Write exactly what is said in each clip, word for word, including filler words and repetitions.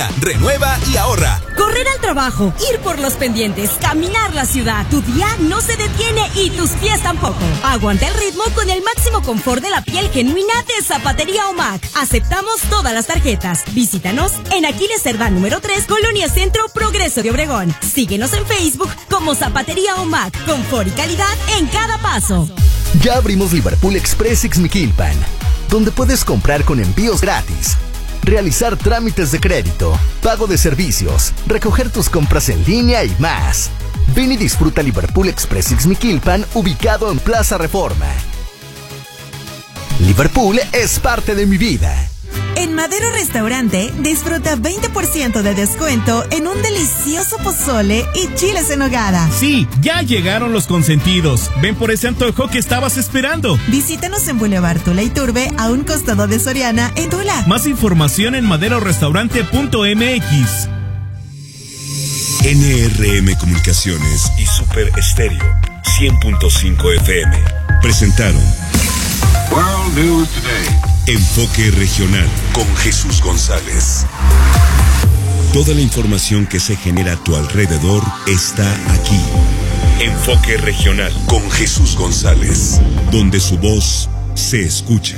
Renueva y ahorra. Correr al trabajo, ir por los pendientes, caminar la ciudad. Tu día no se detiene y tus pies tampoco. Aguanta el ritmo con el máximo confort de la piel genuina de Zapatería Omac. Aceptamos todas las tarjetas. Visítanos en Aquiles Cerdán número tres, Colonia Centro, Progreso de Obregón. Síguenos en Facebook como Zapatería Omac. Confort y calidad en cada paso. Ya abrimos Liverpool Express Ixmiquilpan, donde puedes comprar con envíos gratis, realizar trámites de crédito, pago de servicios, recoger tus compras en línea y más. Ven y disfruta Liverpool Express Ixmiquilpan, ubicado en Plaza Reforma. Liverpool es parte de mi vida. En Madero Restaurante, disfruta veinte por ciento de descuento en un delicioso pozole y chiles en nogada. Sí, ya llegaron los consentidos. Ven por ese antojo que estabas esperando. Visítanos en Boulevard Tula Iturbe, a un costado de Soriana, en Tula. Más información en madero restaurante punto m x. N R M Comunicaciones y Super Estéreo cien punto cinco F M presentaron World News Today. Enfoque Regional con Jesús González. Toda la información que se genera a tu alrededor está aquí. Enfoque Regional con Jesús González, donde su voz se escucha.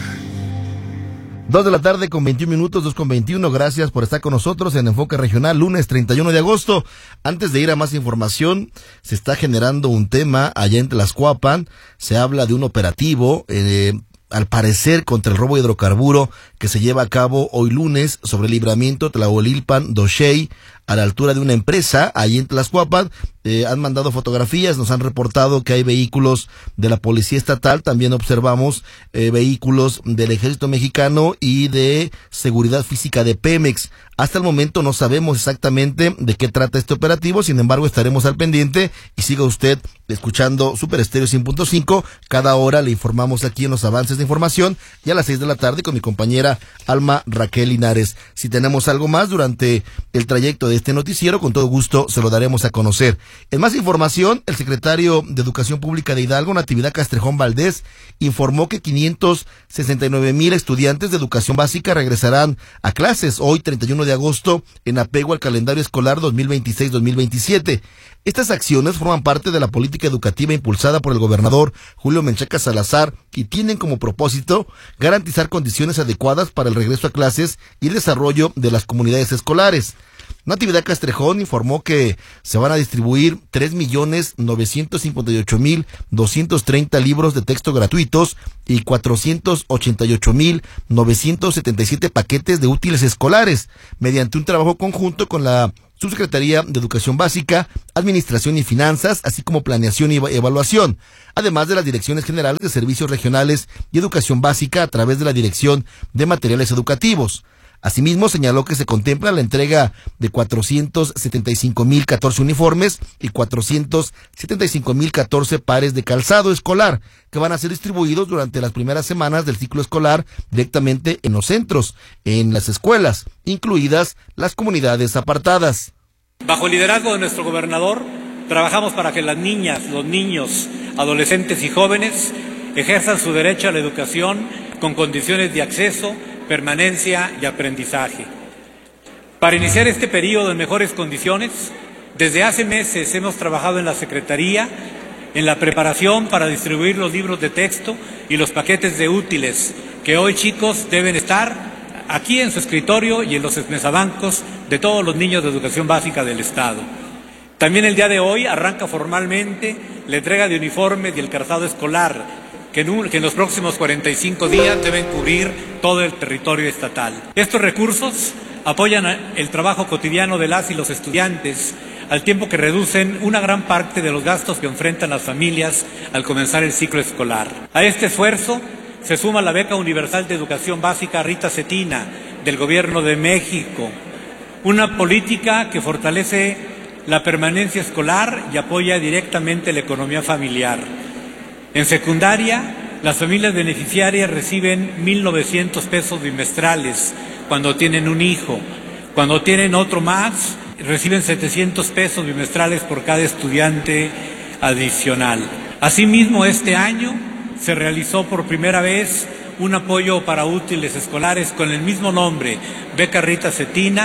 Dos de la tarde con veintiún minutos, dos con veintiuno. Gracias por estar con nosotros en Enfoque Regional, lunes treinta y uno de agosto. Antes de ir a más información, se está generando un tema allá en Tlaxcuapan. Se habla de un operativo, eh, al parecer contra el robo de hidrocarburo que se lleva a cabo hoy lunes sobre el libramiento Tlahuelilpan-Doxey, a la altura de una empresa ahí en Tlaxcuapan. Eh, han mandado fotografías, nos han reportado que hay vehículos de la Policía Estatal, también observamos eh, vehículos del Ejército Mexicano y de Seguridad Física de Pemex. Hasta el momento no sabemos exactamente de qué trata este operativo, sin embargo estaremos al pendiente y siga usted escuchando Super Estéreo cien punto cinco. Cada hora le informamos aquí en los avances de información y a las seis de la tarde con mi compañera Alma Raquel Linares. Si tenemos algo más durante el trayecto de este noticiero, con todo gusto se lo daremos a conocer. En más información, el secretario de Educación Pública de Hidalgo, Natividad Castrejón Valdés, informó que quinientos sesenta y nueve mil estudiantes de educación básica regresarán a clases hoy treinta y uno de agosto en apego al calendario escolar dos mil veintiséis dos mil veintisiete. Estas acciones forman parte de la política educativa impulsada por el gobernador Julio Menchaca Salazar y tienen como propósito garantizar condiciones adecuadas para el regreso a clases y el desarrollo de las comunidades escolares. Natividad Castrejón informó que se van a distribuir tres millones novecientos cincuenta y ocho mil doscientos treinta libros de texto gratuitos y cuatrocientos ochenta y ocho mil novecientos setenta y siete paquetes de útiles escolares, mediante un trabajo conjunto con la Subsecretaría de Educación Básica, Administración y Finanzas, así como Planeación y Evaluación, además de las Direcciones Generales de Servicios Regionales y Educación Básica a través de la Dirección de Materiales Educativos. Asimismo, señaló que se contempla la entrega de cuatrocientos setenta y cinco mil catorce uniformes y cuatrocientos setenta y cinco mil catorce pares de calzado escolar, que van a ser distribuidos durante las primeras semanas del ciclo escolar directamente en los centros, en las escuelas, incluidas las comunidades apartadas. Bajo el liderazgo de nuestro gobernador, trabajamos para que las niñas, los niños, adolescentes y jóvenes ejerzan su derecho a la educación con condiciones de acceso, permanencia y aprendizaje. Para iniciar este periodo en mejores condiciones, desde hace meses hemos trabajado en la Secretaría en la preparación para distribuir los libros de texto y los paquetes de útiles que hoy, chicos, deben estar aquí en su escritorio y en los mesabancos de todos los niños de educación básica del Estado. También el día de hoy arranca formalmente la entrega de uniformes y el calzado escolar, que en, que en los próximos cuarenta y cinco días deben cubrir todo el territorio estatal. Estos recursos apoyan el trabajo cotidiano de las y los estudiantes, al tiempo que reducen una gran parte de los gastos que enfrentan las familias al comenzar el ciclo escolar. A este esfuerzo se suma la Beca Universal de Educación Básica Rita Cetina del Gobierno de México, una política que fortalece la permanencia escolar y apoya directamente la economía familiar. En secundaria, las familias beneficiarias reciben mil novecientos pesos bimestrales cuando tienen un hijo. Cuando tienen otro más, reciben setecientos pesos bimestrales por cada estudiante adicional. Asimismo, este año se realizó por primera vez un apoyo para útiles escolares con el mismo nombre, Beca Rita Cetina,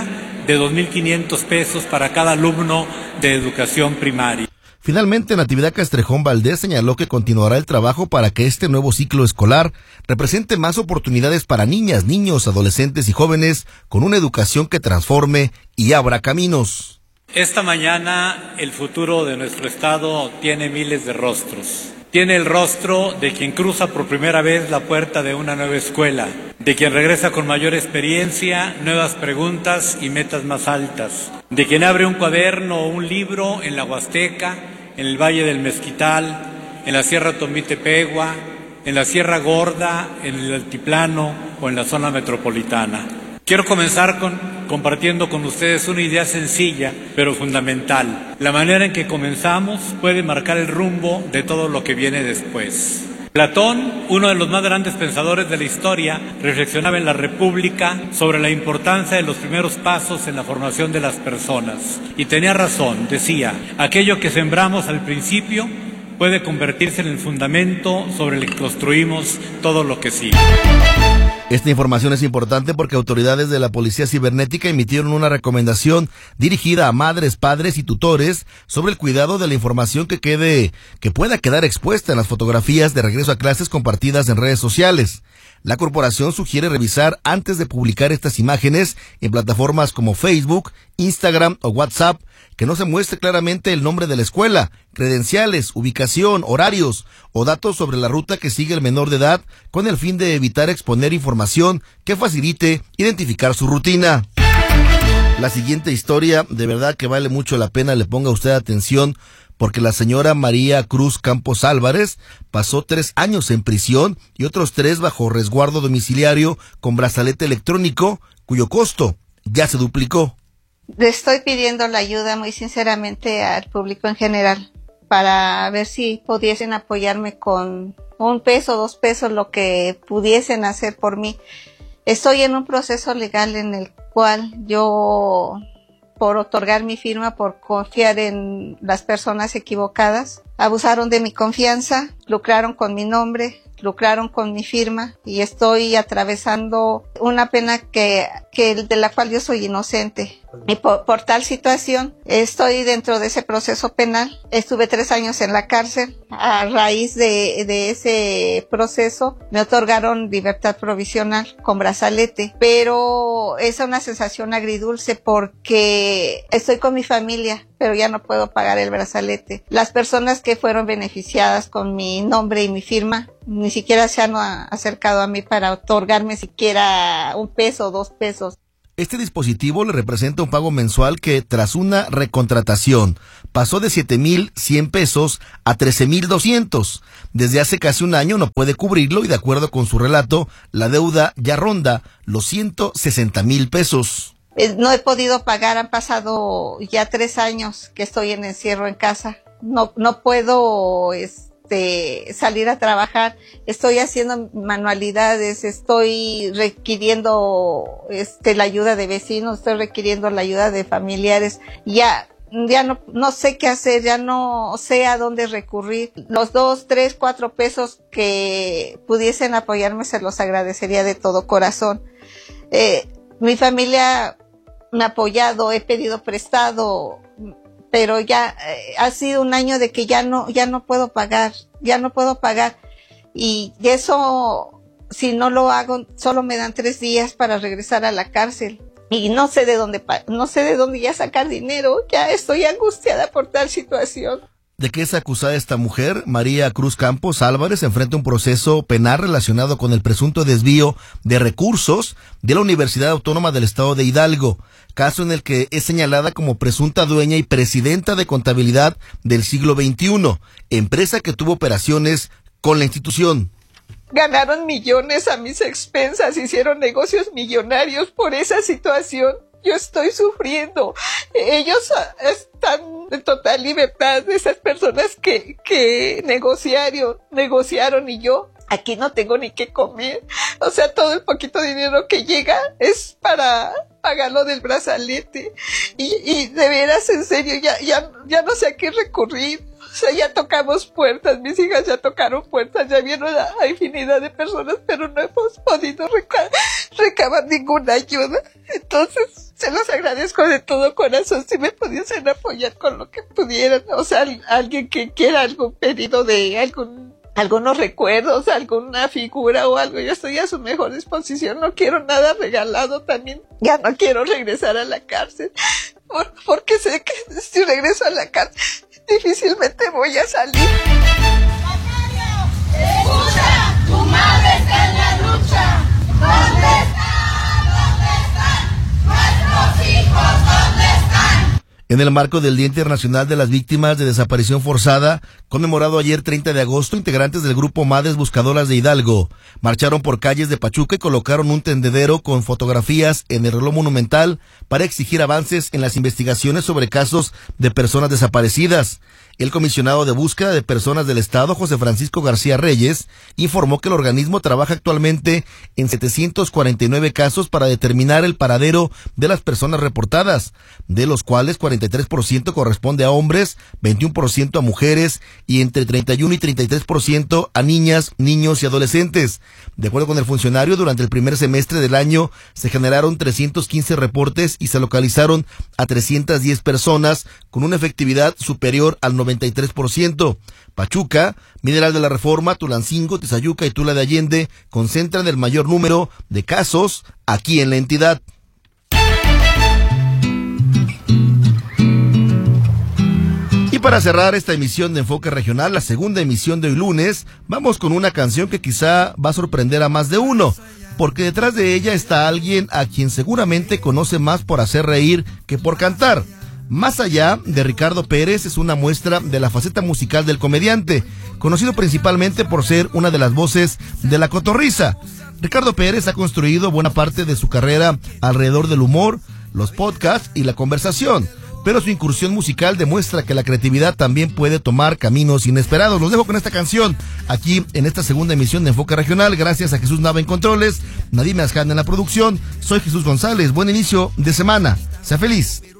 de dos mil quinientos pesos para cada alumno de educación primaria. Finalmente, Natividad Castrejón Valdés señaló que continuará el trabajo para que este nuevo ciclo escolar represente más oportunidades para niñas, niños, adolescentes y jóvenes con una educación que transforme y abra caminos. Esta mañana el futuro de nuestro estado tiene miles de rostros. Tiene el rostro de quien cruza por primera vez la puerta de una nueva escuela, de quien regresa con mayor experiencia, nuevas preguntas y metas más altas, de quien abre un cuaderno o un libro en la Huasteca, en el Valle del Mezquital, en la Sierra Tomitepegua, en la Sierra Gorda, en el Altiplano o en la zona metropolitana. Quiero comenzar con, compartiendo con ustedes una idea sencilla, pero fundamental. La manera en que comenzamos puede marcar el rumbo de todo lo que viene después. Platón, uno de los más grandes pensadores de la historia, reflexionaba en la República sobre la importancia de los primeros pasos en la formación de las personas. Y tenía razón, decía, aquello que sembramos al principio puede convertirse en el fundamento sobre el que construimos todo lo que sigue. Esta información es importante porque autoridades de la Policía Cibernética emitieron una recomendación dirigida a madres, padres y tutores sobre el cuidado de la información que quede, que pueda quedar expuesta en las fotografías de regreso a clases compartidas en redes sociales. La corporación sugiere revisar antes de publicar estas imágenes en plataformas como Facebook, Instagram o WhatsApp, que no se muestre claramente el nombre de la escuela, credenciales, ubicación, horarios o datos sobre la ruta que sigue el menor de edad, con el fin de evitar exponer información que facilite identificar su rutina. La siguiente historia, de verdad que vale mucho la pena, le ponga usted atención, porque la señora María Cruz Campos Álvarez pasó tres años en prisión y otros tres bajo resguardo domiciliario con brazalete electrónico, cuyo costo ya se duplicó. Le estoy pidiendo la ayuda muy sinceramente al público en general para ver si pudiesen apoyarme con un peso, dos pesos, lo que pudiesen hacer por mí. Estoy en un proceso legal en el cual yo, por otorgar mi firma, por confiar en las personas equivocadas, abusaron de mi confianza, lucraron con mi nombre, lucraron con mi firma y estoy atravesando una pena que, que de la cual yo soy inocente. Y por, por tal situación estoy dentro de ese proceso penal. Estuve tres años en la cárcel. A raíz de, de ese proceso me otorgaron libertad provisional con brazalete, pero es una sensación agridulce porque estoy con mi familia, pero ya no puedo pagar el brazalete. Las personas que fueron beneficiadas con mi nombre y mi firma ni siquiera se han acercado a mí para otorgarme siquiera un peso o dos pesos. Este dispositivo le representa un pago mensual que, tras una recontratación, pasó de siete mil cien pesos a trece mil doscientos. Desde hace casi un año no puede cubrirlo y, de acuerdo con su relato, la deuda ya ronda los ciento sesenta mil pesos. No he podido pagar, han pasado ya tres años que estoy en encierro en casa. No, no puedo este, salir a trabajar, estoy haciendo manualidades, estoy requiriendo este, la ayuda de vecinos, estoy requiriendo la ayuda de familiares. Ya, ya no, no sé qué hacer, ya no sé a dónde recurrir. Los dos, tres, cuatro pesos que pudiesen apoyarme se los agradecería de todo corazón. Eh, mi familia me ha apoyado, he pedido prestado, pero ya eh, ha sido un año de que ya no, ya no puedo pagar, ya no puedo pagar. Y eso, si no lo hago, solo me dan tres días para regresar a la cárcel. Y no sé de dónde, no sé de dónde ya sacar dinero, ya estoy angustiada por tal situación. ¿De qué es acusada esta mujer? María Cruz Campos Álvarez enfrenta un proceso penal relacionado con el presunto desvío de recursos de la Universidad Autónoma del Estado de Hidalgo, caso en el que es señalada como presunta dueña y presidenta de contabilidad del Siglo veintiuno, empresa que tuvo operaciones con la institución. Ganaron millones a mis expensas, hicieron negocios millonarios por esa situación. Yo estoy sufriendo. Ellos están en total libertad, esas personas que, que negociaron, negociaron y yo aquí no tengo ni qué comer. O sea, todo el poquito dinero que llega es para pagar lo del brazalete. Y, y de veras, en serio, ya, ya, ya no sé a qué recurrir. O sea, ya tocamos puertas, mis hijas ya tocaron puertas, ya vieron a, a infinidad de personas, pero no hemos podido reca- recabar ninguna ayuda. Entonces, se los agradezco de todo corazón si me pudiesen apoyar con lo que pudieran. O sea, alguien que quiera algún pedido de algún, algunos recuerdos, alguna figura o algo, yo estoy a su mejor disposición. No quiero nada regalado también. Ya no quiero regresar a la cárcel, por, porque sé que si regreso a la cárcel, difícilmente voy a salir. Escucha, tu madre está en la lucha. ¿Dónde están? ¿Dónde están? Nuestros hijos, ¿dónde están? En el marco del Día Internacional de las Víctimas de Desaparición Forzada, conmemorado ayer treinta de agosto, integrantes del grupo Madres Buscadoras de Hidalgo marcharon por calles de Pachuca y colocaron un tendedero con fotografías en el reloj monumental para exigir avances en las investigaciones sobre casos de personas desaparecidas. El comisionado de búsqueda de personas del Estado, José Francisco García Reyes, informó que el organismo trabaja actualmente en setecientos cuarenta y nueve casos para determinar el paradero de las personas reportadas, de los cuales cuarenta y tres por ciento corresponde a hombres, veintiuno por ciento a mujeres y entre treinta y uno y treinta y tres por ciento a niñas, niños y adolescentes. De acuerdo con el funcionario, durante el primer semestre del año se generaron trescientos quince reportes y se localizaron a trescientas diez personas con una efectividad superior al noventa y tres por ciento. Pachuca, Mineral de la Reforma, Tulancingo, Tizayuca y Tula de Allende concentran el mayor número de casos aquí en la entidad. Y para cerrar esta emisión de Enfoque Regional, la segunda emisión de hoy lunes, vamos con una canción que quizá va a sorprender a más de uno, porque detrás de ella está alguien a quien seguramente conoce más por hacer reír que por cantar. Más allá de Ricardo Pérez, es una muestra de la faceta musical del comediante, conocido principalmente por ser una de las voces de La Cotorrisa. Ricardo Pérez ha construido buena parte de su carrera alrededor del humor, los podcasts y la conversación, pero su incursión musical demuestra que la creatividad también puede tomar caminos inesperados. Los dejo con esta canción aquí en esta segunda emisión de Enfoque Regional. Gracias a Jesús Nava en controles, Nadime Asjan en la producción. Soy Jesús González. Buen inicio de semana. Sea feliz.